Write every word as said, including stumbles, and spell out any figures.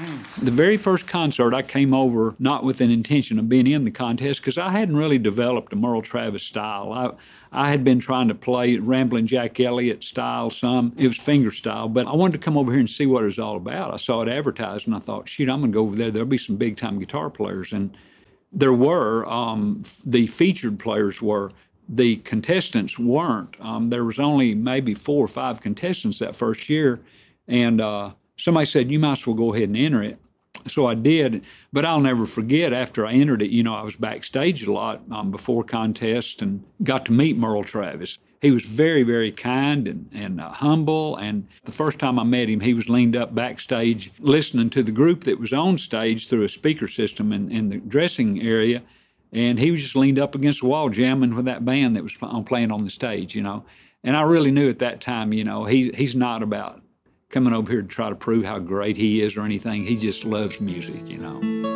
The very first concert, I came over not with an intention of being in the contest because I hadn't really developed a Merle Travis style. I, I had been trying to play Ramblin' Jack Elliott style some. It was finger style, but I wanted to come over here and see what it was all about. I saw it advertised, and I thought, shoot, I'm going to go over there. There'll be some big-time guitar players. And there were. Um, the featured players were. The contestants weren't. Um, there was only maybe four or five contestants that first year, and uh, somebody said, you might as well go ahead and enter it. So I did, but I'll never forget after I entered it, you know, I was backstage a lot um, before contest and got to meet Merle Travis. He was very, very kind and, and uh, humble, and the first time I met him, he was leaned up backstage listening to the group that was on stage through a speaker system in, in the dressing area, and he was just leaned up against the wall jamming with that band that was playing on the stage, you know. And I really knew at that time, you know, he, he's not about coming over here to try to prove how great he is or anything. He just loves music, you know.